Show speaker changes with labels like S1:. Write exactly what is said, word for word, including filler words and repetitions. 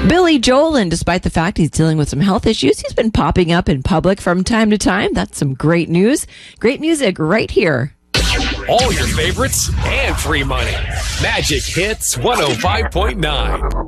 S1: Billy Joel, and despite the fact he's dealing with some health issues, he's been popping up in public from time to time. That's some great news. Great music right here.
S2: All your favorites and free money. Magic Hits one oh five point nine.